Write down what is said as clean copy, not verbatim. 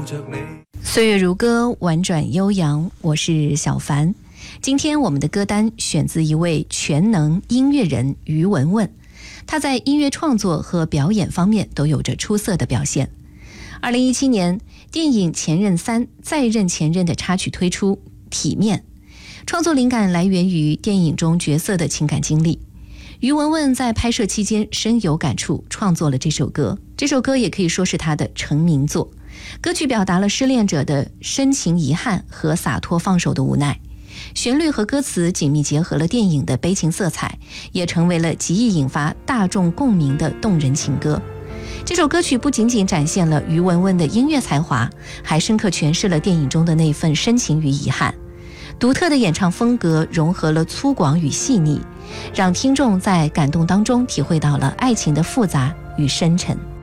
着你。 岁月如歌，婉转悠扬，我是小凡。今天我们的歌单选自一位全能音乐人于文文，他在音乐创作和表演方面都有着出色的表现。2017年，电影《前任3再认前任》的插曲推出《体面》，创作灵感来源于电影中角色的情感经历。于文文在拍摄期间深有感触，创作了这首歌。这首歌也可以说是他的成名作。歌曲表达了失恋者的深情遗憾和洒脱放手的无奈，旋律和歌词紧密结合了电影的悲情色彩，也成为了极易引发大众共鸣的动人情歌。这首歌曲不仅仅展现了于文文的音乐才华，还深刻诠释了电影中的那份深情与遗憾。独特的演唱风格融合了粗犷与细腻，让听众在感动当中体会到了爱情的复杂与深沉。